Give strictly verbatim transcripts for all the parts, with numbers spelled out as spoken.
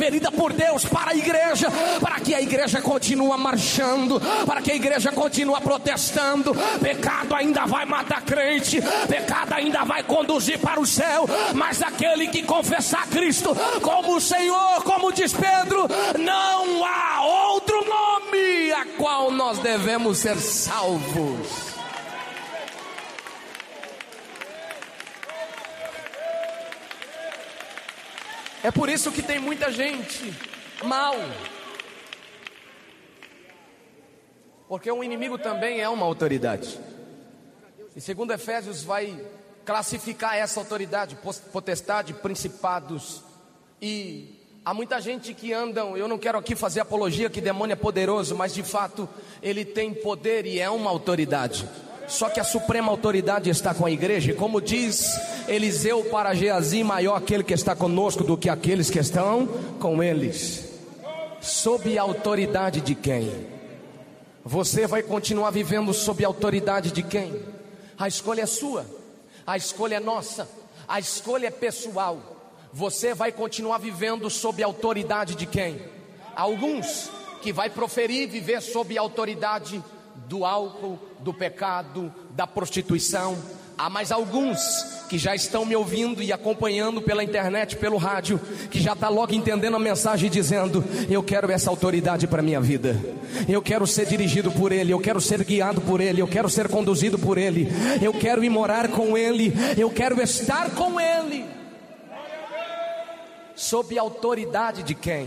transferida por Deus para a igreja, para que a igreja continue marchando, para que a igreja continue protestando. Pecado ainda vai matar crente, pecado ainda vai conduzir para o céu, mas aquele que confessar Cristo como o Senhor, como diz Pedro, não há outro nome a qual nós devemos ser salvos. É por isso que tem muita gente mal, porque o inimigo também é uma autoridade. E segundo Efésios vai classificar essa autoridade, potestade, principados. E há muita gente que andam, eu não quero aqui fazer apologia que demônio é poderoso, mas de fato ele tem poder e é uma autoridade. Só que a suprema autoridade está com a igreja, e como diz Eliseu para Geazi, maior aquele que está conosco do que aqueles que estão com eles. Sob a autoridade de quem? Você vai continuar vivendo sob a autoridade de quem? A escolha é sua, a escolha é nossa, a escolha é pessoal. Você vai continuar vivendo sob a autoridade de quem? Alguns que vai proferir viver sob a autoridade do álcool, do pecado, da prostituição. Há mais alguns que já estão me ouvindo e acompanhando pela internet, pelo rádio, que já está logo entendendo a mensagem, dizendo: eu quero essa autoridade para a minha vida, eu quero ser dirigido por Ele, eu quero ser guiado por Ele, eu quero ser conduzido por Ele, eu quero ir morar com Ele, eu quero estar com Ele. Sob a autoridade de quem?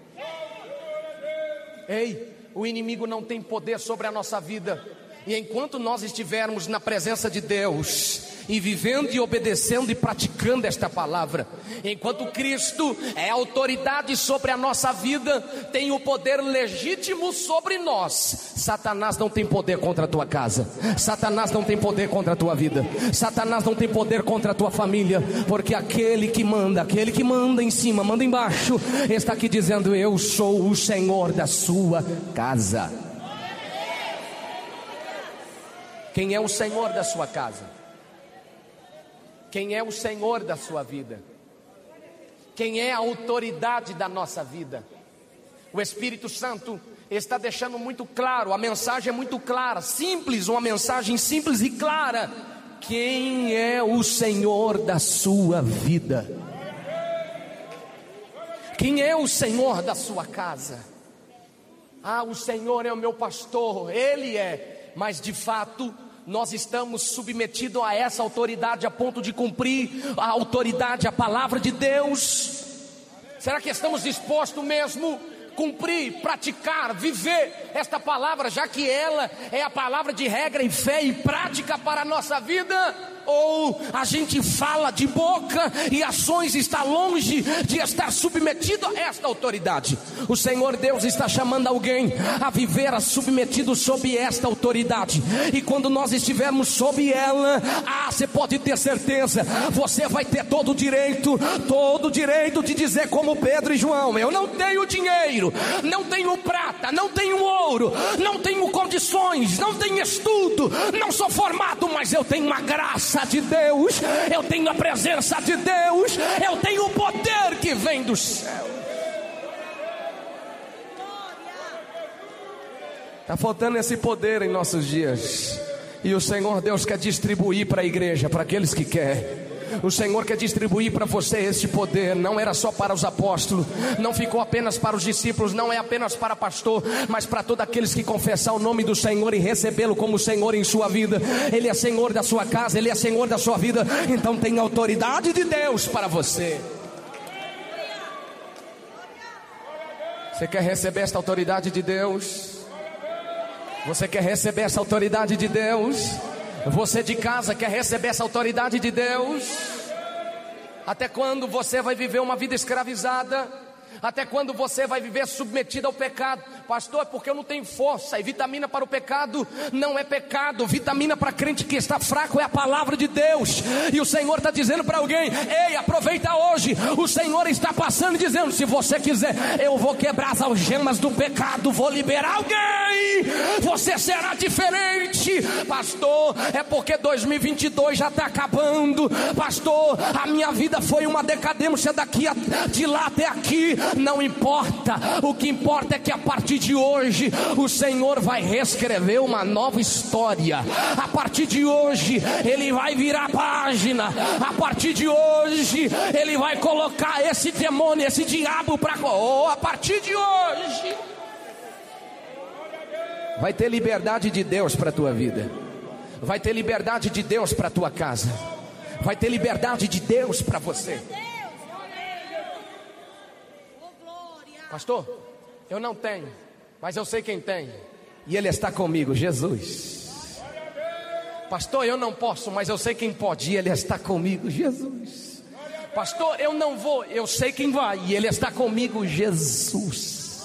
Ei, o inimigo não tem poder sobre a nossa vida. E enquanto nós estivermos na presença de Deus, e vivendo e obedecendo e praticando esta palavra, enquanto Cristo é autoridade sobre a nossa vida, tem o poder legítimo sobre nós, Satanás não tem poder contra a tua casa, Satanás não tem poder contra a tua vida, Satanás não tem poder contra a tua família, porque aquele que manda, aquele que manda em cima, manda embaixo, está aqui dizendo: eu sou o Senhor da sua casa. Quem é o Senhor da sua casa? Quem é o Senhor da sua vida? Quem é a autoridade da nossa vida? O Espírito Santo está deixando muito claro, a mensagem é muito clara, simples, uma mensagem simples e clara. Quem é o Senhor da sua vida? Quem é o Senhor da sua casa? Ah, o Senhor é o meu pastor, Ele é, mas de fato nós estamos submetidos a essa autoridade a ponto de cumprir a autoridade, a palavra de Deus? Será que estamos dispostos mesmo a cumprir, praticar, viver esta palavra, já que ela é a palavra de regra e fé e prática para a nossa vida? Ou a gente fala de boca e ações está longe de estar submetido a esta autoridade? O Senhor Deus está chamando alguém a viver a submetido sob esta autoridade, e quando nós estivermos sob ela, ah, você pode ter certeza, você vai ter todo o direito, todo o direito de dizer como Pedro e João: eu não tenho dinheiro, não tenho prata, não tenho ouro, não tenho condições, não tenho estudo, não sou formado, mas eu tenho uma graça de Deus, eu tenho a presença de Deus, eu tenho o poder que vem do céu. Está faltando esse poder em nossos dias, e o Senhor Deus quer distribuir para a igreja, para aqueles que querem. O Senhor quer distribuir para você este poder. Não era só para os apóstolos, não ficou apenas para os discípulos, não é apenas para pastor, mas para todos aqueles que confessar o nome do Senhor e recebê-lo como Senhor em sua vida. Ele é Senhor da sua casa, Ele é Senhor da sua vida. Então tem autoridade de Deus para você. Você quer receber esta autoridade de Deus? Você quer receber essa autoridade de Deus? Você de casa quer receber essa autoridade de Deus? Até quando você vai viver uma vida escravizada? Até quando você vai viver submetido ao pecado? Pastor, é porque eu não tenho força. E vitamina para o pecado não é pecado. Vitamina para crente que está fraco é a palavra de Deus. E o Senhor está dizendo para alguém: ei, aproveita hoje. O Senhor está passando e dizendo: se você quiser, eu vou quebrar as algemas do pecado, vou liberar alguém. Você será diferente. Pastor, é porque dois mil e vinte e dois já está acabando. Pastor, a minha vida foi uma decadência daqui a, de lá até aqui. Não importa. O que importa é que a partir de hoje o Senhor vai reescrever uma nova história. A partir de hoje Ele vai virar a página. A partir de hoje Ele vai colocar esse demônio, esse diabo para... Oh, a partir de hoje vai ter liberdade de Deus para a tua vida. Vai ter liberdade de Deus para a tua casa. Vai ter liberdade de Deus para você. Pastor, eu não tenho, mas eu sei quem tem, e Ele está comigo, Jesus. Pastor, eu não posso, mas eu sei quem pode, e Ele está comigo, Jesus. Pastor, eu não vou, eu sei quem vai, e Ele está comigo, Jesus.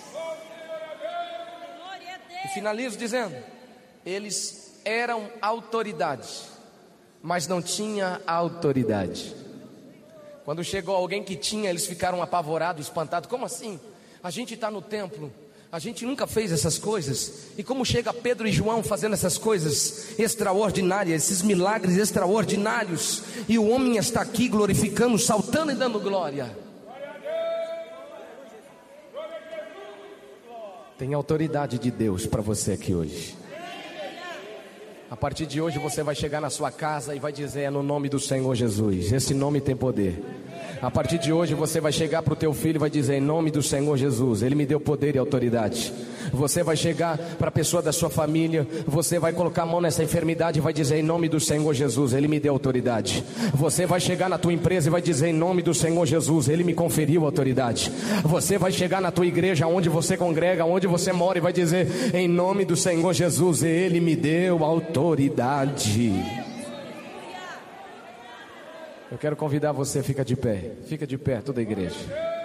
E finalizo dizendo: eles eram autoridade, mas não tinha autoridade. Quando chegou alguém que tinha, eles ficaram apavorados, espantados. Como assim? A gente está no templo, a gente nunca fez essas coisas. E como chega Pedro e João fazendo essas coisas extraordinárias, esses milagres extraordinários, e o homem está aqui glorificando, saltando e dando glória. Tem autoridade de Deus para você aqui hoje. A partir de hoje você vai chegar na sua casa e vai dizer: é no nome do Senhor Jesus, esse nome tem poder. A partir de hoje você vai chegar para o teu filho e vai dizer: em nome do Senhor Jesus, Ele me deu poder e autoridade. Você vai chegar para a pessoa da sua família, você vai colocar a mão nessa enfermidade e vai dizer: em nome do Senhor Jesus, Ele me deu autoridade. Você vai chegar na tua empresa e vai dizer: em nome do Senhor Jesus, Ele me conferiu autoridade. Você vai chegar na tua igreja, onde você congrega, onde você mora, e vai dizer: em nome do Senhor Jesus, Ele me deu autoridade. Eu quero convidar você, fica de pé, fica de pé toda a igreja.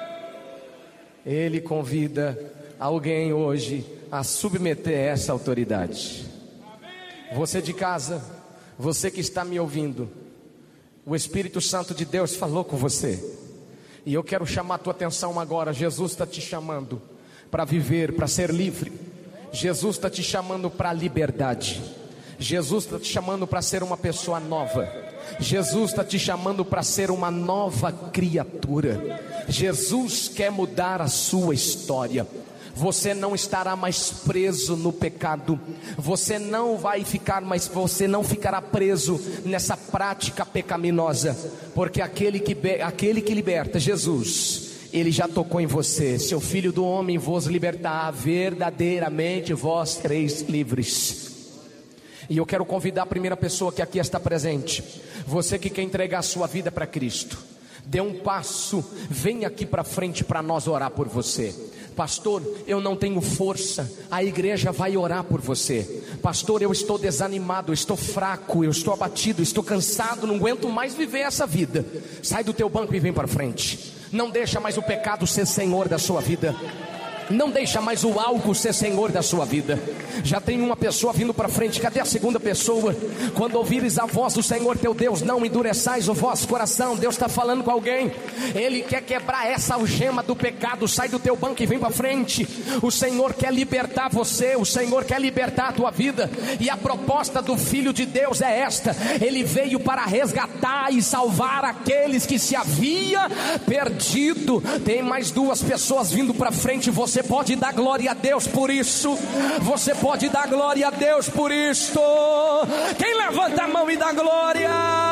Ele convida alguém hoje a submeter essa autoridade. Você de casa, você que está me ouvindo, o Espírito Santo de Deus falou com você, e eu quero chamar a tua atenção agora. Jesus está te chamando para viver, para ser livre. Jesus está te chamando para a liberdade. Jesus está te chamando para ser uma pessoa nova. Jesus está te chamando para ser uma nova criatura. Jesus quer mudar a sua história. Você não estará mais preso no pecado. Você não vai ficar mais, você não ficará preso nessa prática pecaminosa, porque aquele que, aquele que liberta, Jesus, Ele já tocou em você. Seu Filho do homem vos libertar, verdadeiramente vós sereis livres. E eu quero convidar a primeira pessoa que aqui está presente, você que quer entregar a sua vida para Cristo, dê um passo, vem aqui para frente para nós orar por você. Pastor, eu não tenho força, a igreja vai orar por você. Pastor, eu estou desanimado, eu estou fraco, eu estou abatido, estou cansado, não aguento mais viver essa vida. Sai do teu banco e vem para frente. Não deixa mais o pecado ser senhor da sua vida. Não deixa mais o álcool ser senhor da sua vida. Já tem uma pessoa vindo para frente. Cadê a segunda pessoa? Quando ouvires a voz do Senhor teu Deus, não endureçais o vosso coração. Deus está falando com alguém. Ele quer quebrar essa algema do pecado. Sai do teu banco e vem para frente. O Senhor quer libertar você. O Senhor quer libertar a tua vida. E a proposta do Filho de Deus é esta: Ele veio para resgatar e salvar aqueles que se havia perdido. Tem mais duas pessoas vindo para frente. Você Você pode dar glória a Deus por isso. Você pode dar glória a Deus por isto. Quem levanta a mão e dá glória?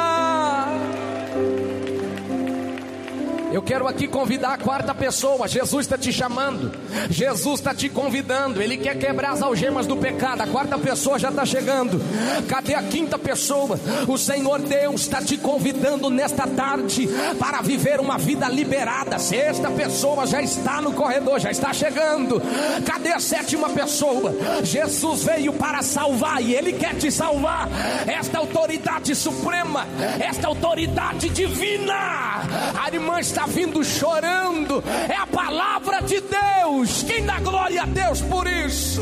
Eu quero aqui convidar a quarta pessoa. Jesus está te chamando. Jesus está te convidando. Ele quer quebrar as algemas do pecado. A quarta pessoa já está chegando. Cadê a quinta pessoa? O Senhor Deus está te convidando nesta tarde para viver uma vida liberada. Sexta pessoa já está no corredor, já está chegando. Cadê a sétima pessoa? Jesus veio para salvar e Ele quer te salvar. Esta autoridade suprema, esta autoridade divina. A irmã está vindo chorando. É a palavra de Deus. Quem dá Dá glória a Deus por isso.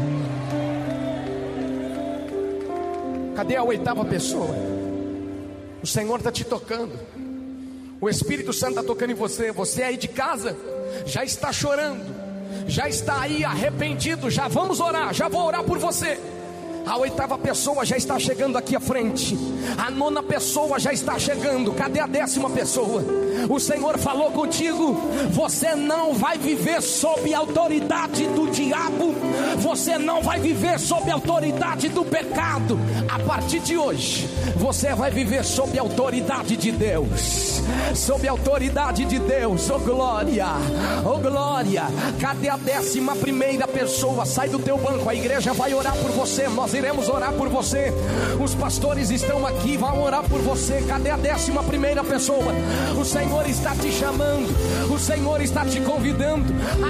Cadê a oitava pessoa? O Senhor está te tocando. O Espírito Santo está tocando em você. Você aí de casa já está chorando, já está aí arrependido. Já vamos orar, já vou orar por você. A oitava pessoa já está chegando aqui à frente. A nona pessoa já está chegando. Cadê a décima pessoa? O Senhor falou contigo: você não vai viver sob a autoridade do diabo. Você não vai viver sob a autoridade do pecado. A partir de hoje, você vai viver sob a autoridade de Deus. Sob a autoridade de Deus. Oh glória, oh glória. Cadê a décima primeira pessoa? Sai do teu banco, a igreja vai orar por você. Nós iremos orar por você. Os pastores estão aqui, vão orar por você. Cadê a décima primeira pessoa? O Senhor está te chamando, o Senhor está te convidando